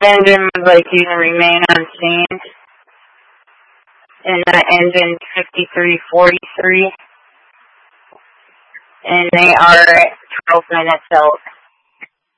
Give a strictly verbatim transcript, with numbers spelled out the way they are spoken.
engine would like you to remain on scene. And that engine fifty-three forty-three. And they are twelve minutes out.